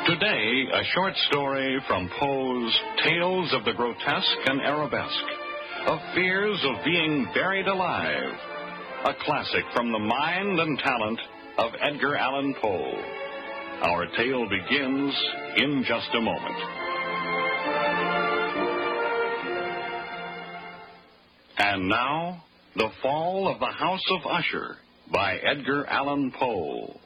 Today, a short story from Poe's Tales of the Grotesque and Arabesque, of fears of being buried alive, a classic from the mind and talent of Edgar Allan Poe. Our tale begins in just a moment. And now, The Fall of the House of Usher by Edgar Allan Poe.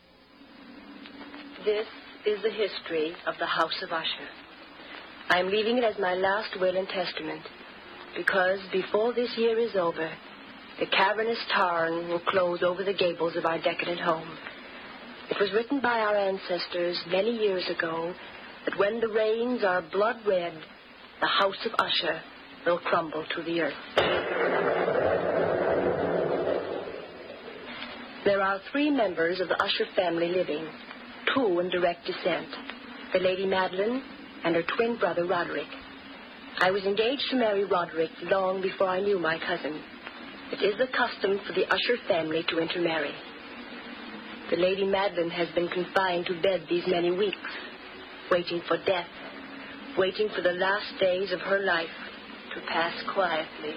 This is the history of the House of Usher. I am leaving it as my last will and testament, because before this year is over, the cavernous tarn will close over the gables of our decadent home. It was written by our ancestors many years ago that when the rains are blood red, the House of Usher will crumble to the earth. There are 3 members of the Usher family living, 2 in direct descent, the Lady Madeline and her twin brother Roderick. I was engaged to marry Roderick long before I knew my cousin. It is the custom for the Usher family to intermarry. The Lady Madeline has been confined to bed these many weeks, waiting for death, waiting for the last days of her life to pass quietly.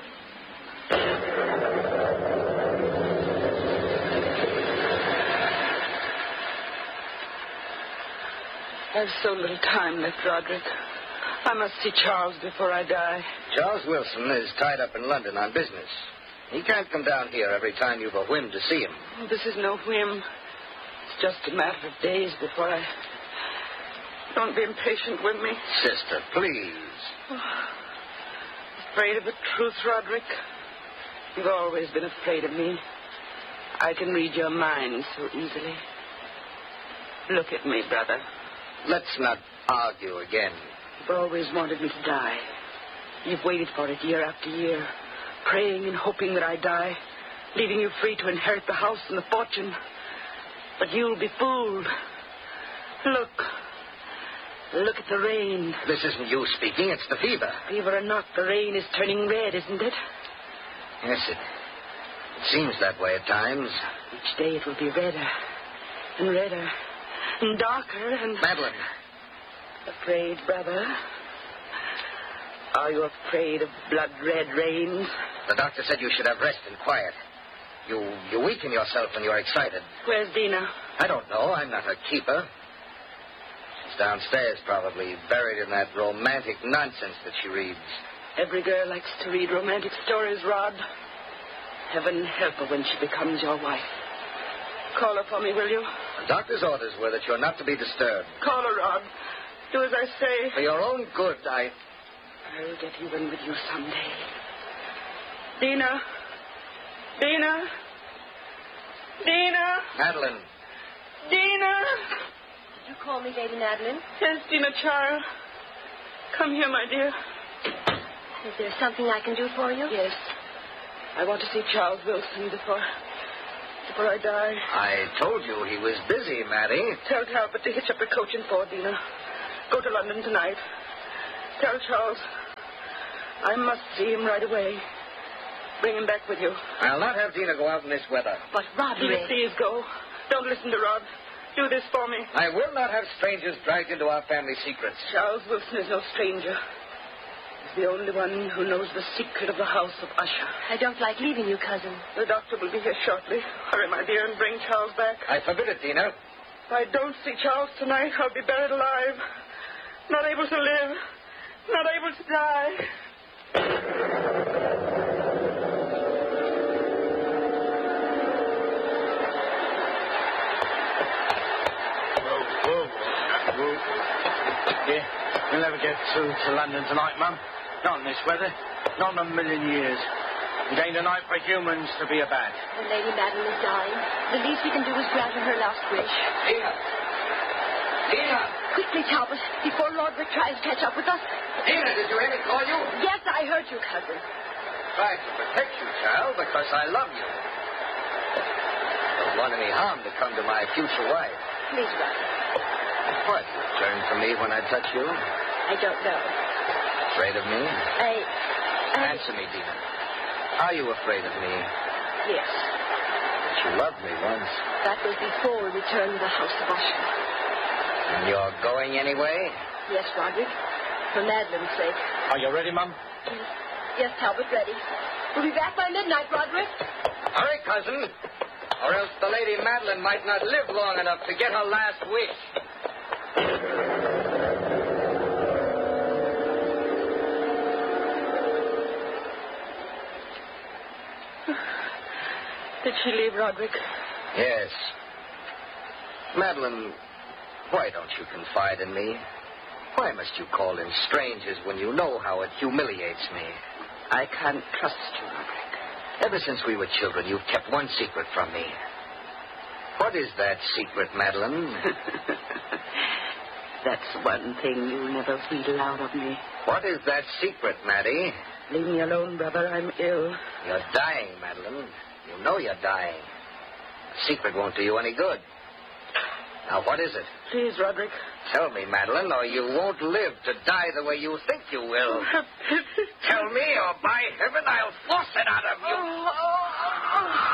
I have so little time left, Roderick. I must see Charles before I die. Charles Wilson is tied up in London on business. He can't come down here every time you've a whim to see him. Oh, this is no whim. It's just a matter of days before I... Don't be impatient with me. Sister, please. Oh, afraid of the truth, Roderick? You've always been afraid of me. I can read your mind so easily. Look at me, brother. Let's not argue again. You've always wanted me to die. You've waited for it year after year, praying and hoping that I die, leaving you free to inherit the house and the fortune. But you'll be fooled. Look at the rain. This isn't you speaking, it's the fever. Fever or not, the rain is turning red, isn't it? Yes, it seems that way at times. Each day it will be redder and redder and darker and... Madeline. Afraid, brother? Are you afraid of blood-red rains? The doctor said you should have rest and quiet. You weaken yourself when you're excited. Where's Dina? I don't know. I'm not her keeper. She's downstairs, probably, buried in that romantic nonsense that she reads. Every girl likes to read romantic stories, Rod. Heaven help her when she becomes your wife. Call her for me, will you? The doctor's orders were that you're not to be disturbed. Call her, Rod. Do as I say. For your own good, I'll get even with you someday. Dina? Dina? Dina? Madeline. Dina? Did you call me Lady Madeline? Yes, Dina, child. Come here, my dear. Is there something I can do for you? Yes. I want to see Charles Wilson before I die. I told you he was busy, Maddie. Tell Talbot to hitch up a coach and four, Dina. Go to London tonight. Tell Charles I must see him right away. Bring him back with you. I'll not have Dina go out in this weather. But Roderick... Dina, please go. Don't listen to Rod. Do this for me. I will not have strangers dragged into our family secrets. Charles Wilson is no stranger. He's the only one who knows the secret of the House of Usher. I don't like leaving you, cousin. The doctor will be here shortly. Hurry, my dear, and bring Charles back. I forbid it, Dina. If I don't see Charles tonight, I'll be buried alive. Not able to live. Not able to die. Whoa. Yeah, we'll never get through to London tonight, Mum. Not in this weather. Not in a million years. It ain't a night for humans to be about. The Lady Madeline is dying. The least we can do is grant her her last wish. Dina! Quickly, Talbot, before Roderick tries to catch up with us. Dina, did you hear me call you? Yes, I heard you, cousin. Tried to protect you, child, because I love you. Don't want any harm to come to my future wife. Please, Roderick. What? Turn from me when I touch you? I don't know. Afraid of me? I... Answer me, Dina. Are you afraid of me? Yes. But you loved me once. That was before we returned to the House of Usher. And You're going anyway? Yes, Roderick. For Madeline's sake. Are you ready, Mum? Yes, Talbot, ready. We'll be back by midnight, Roderick. Hurry, cousin. Or else the Lady Madeline might not live long enough to get her last wish. Did she leave, Roderick? Yes. Madeline, why don't you confide in me? Why must you call in strangers when you know how it humiliates me? I can't trust you, Roderick. Ever since we were children, you've kept one secret from me. What is that secret, Madeline? That's one thing you never wheedle out of me. What is that secret, Maddie? Leave me alone, brother. I'm ill. You're dying, Madeline. You know you're dying. A secret won't do you any good. Now, what is it? Please, Roderick. Tell me, Madeline, or you won't live to die the way you think you will. Tell me, or by heaven, I'll force it out of you.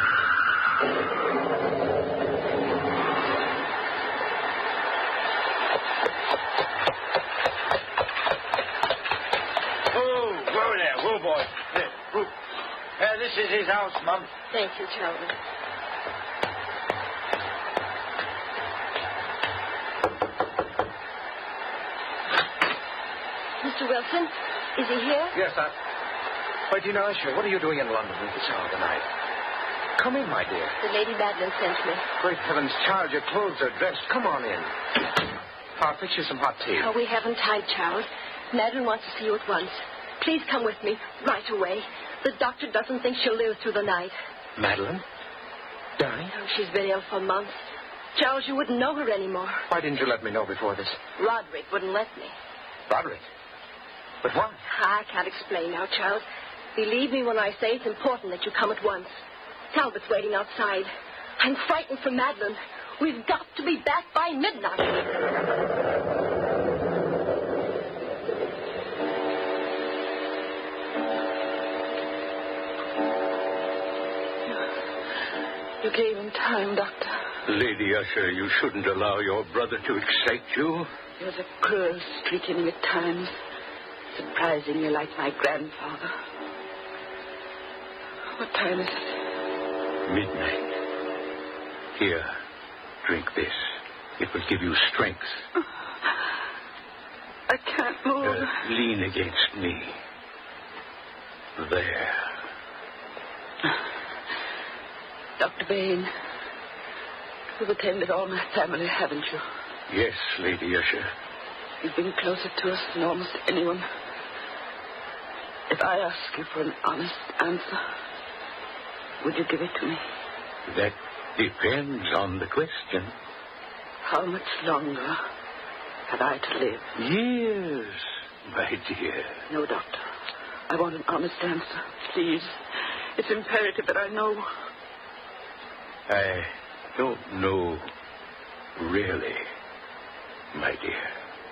Whoa there, whoa, boy. There, whoa. This is his house, Mum. Thank you, Talbot. Mr. Wilson, is he here? Yes, Why, Dina Usher, what are you doing in London at this hour of the night? Come in, my dear. The Lady Madeline sent me. Great heavens, child, your clothes are dressed. Come on in. I'll fix you some hot tea. Oh, we haven't time, Charles. Madeline wants to see you at once. Please come with me right away. The doctor doesn't think she'll live through the night. Madeline? Dying? Oh, she's been ill for months. Charles, you wouldn't know her anymore. Why didn't you let me know before this? Roderick wouldn't let me. Roderick? But why? I can't explain now, Charles. Believe me when I say it's important that you come at once. Talbot's waiting outside. I'm frightened for Madeline. We've got to be back by midnight. You gave him time, Doctor. Lady Usher, you shouldn't allow your brother to excite you. He was a cruel streak in him at times. Surprisingly like my grandfather. What time is it? Midnight. Here, drink this. It will give you strength. I can't move. Lean against me. There. Dr. Bain, you've attended all my family, haven't you? Yes, Lady Usher. You've been closer to us than almost anyone. If I ask you for an honest answer, would you give it to me? That depends on the question. How much longer have I to live? Years, my dear. No, Doctor. I want an honest answer. Please. It's imperative that I know. I don't know, really, my dear.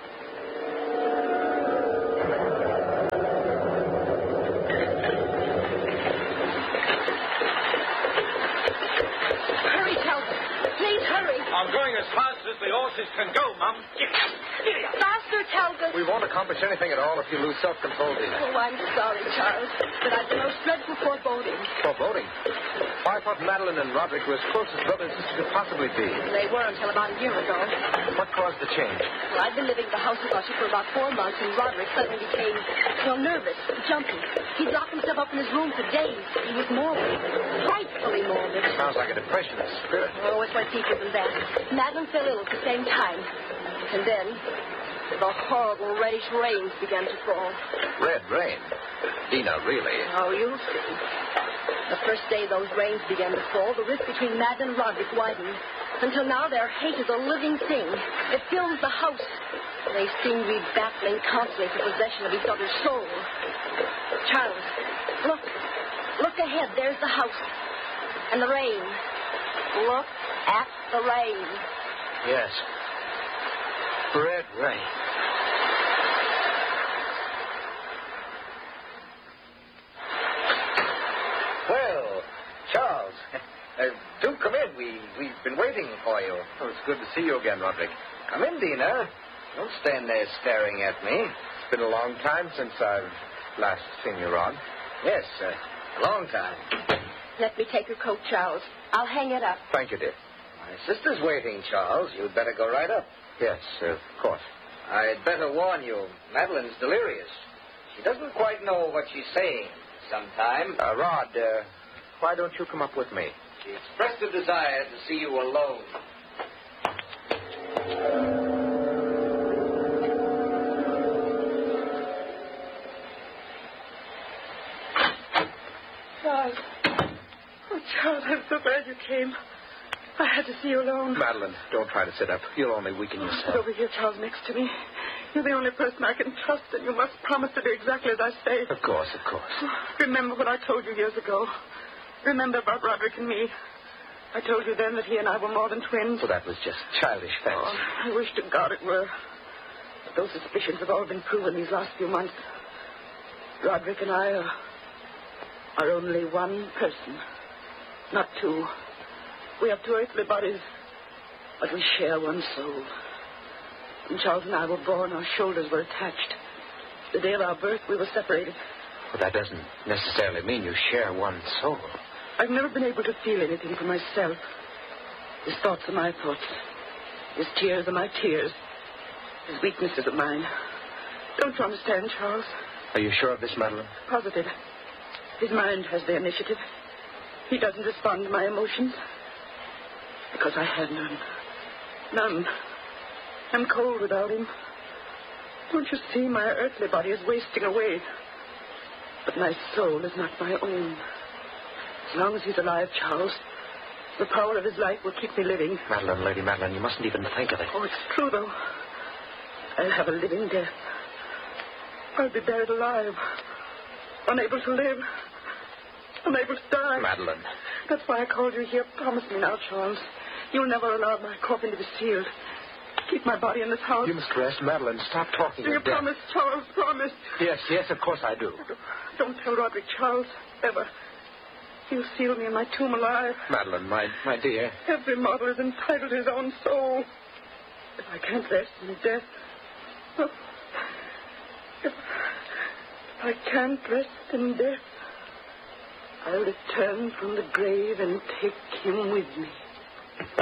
Hurry, Talbot. Please hurry. I'm going as fast as the horses can go, Mum. Faster, Talbot. We won't accomplish anything at all if you lose self-control, Dina. Oh, I'm sorry, Charles, but I've the most dreadful foreboding. Foreboding? I thought Madeline and Roderick were as close as brother and sister could possibly be. They were until about a year ago. What caused the change? Well, I'd been living at the house of Usher for about 4 months, and Roderick suddenly became, nervous, jumpy. He'd locked himself up in his room for days. He was morbid, frightfully morbid. Sounds like a depression of spirit. Oh, it's much deeper than that. Madeline fell ill at the same time. And then, the horrible reddish rains began to fall. Red rain? Dina, really? Oh, you'll see. The first day those rains began to fall, the rift between Madeline and Roderick widened. Until now, their hate is a living thing. It fills the house. They seem to be battling constantly for possession of each other's soul. Charles, look. Look ahead. There's the house. And the rain. Look at the rain. Yes. Red rain. Well, Charles, do come in. We've been waiting for you. Oh, it's good to see you again, Roderick. Come in, Dina. Don't stand there staring at me. It's been a long time since I've last seen you, Rod. Yes, a long time. Let me take your coat, Charles. I'll hang it up. Thank you, dear. My sister's waiting, Charles. You'd better go right up. Yes, of course. I'd better warn you, Madeline's delirious. She doesn't quite know what she's saying sometimes. Rod, why don't you come up with me? She expressed a desire to see you alone. Charles. Oh, Charles, I'm so glad you came. I had to see you alone. Madeline, don't try to sit up. You'll only weaken Sit yourself. over here, Charles, next to me. You're the only person I can trust, and you must promise to do exactly as I say. Of course, of course. Remember what I told you years ago. Remember about Roderick and me. I told you then that he and I were more than twins. Well, that was just childish fancy. Oh, I wish to God it were. But those suspicions have all been proven these last few months. Roderick and I are only one person, not two. We have two earthly bodies, but we share one soul. When Charles and I were born, our shoulders were attached. The day of our birth, we were separated. But that doesn't necessarily mean you share one soul. I've never been able to feel anything for myself. His thoughts are my thoughts. His tears are my tears. His weaknesses are mine. Don't you understand, Charles? Are you sure of this, Madeline? Positive. His mind has the initiative. He doesn't respond to my emotions. Because I have none. None. I'm cold without him. Don't you see, my earthly body is wasting away. But my soul is not my own. As long as he's alive, Charles, the power of his life will keep me living. Madeline, Lady Madeline, you mustn't even think of it. Oh, it's true, though. I'll have a living death. I'll be buried alive. Unable to live. Unable to die. Madeline. That's why I called you here. Promise me now, Charles. You'll never allow my coffin to be sealed. Keep my body in this house. You must rest, Madeline. Stop talking. Do you of death. promise, Charles? Promise. Yes, of course I do. Don't tell Roderick, Charles. Ever. He'll seal me in my tomb alive. Madeline, my dear. Every mortal is entitled to his own soul. If I can't rest in death... Oh, if I can't rest in death, I'll return from the grave and take him with me.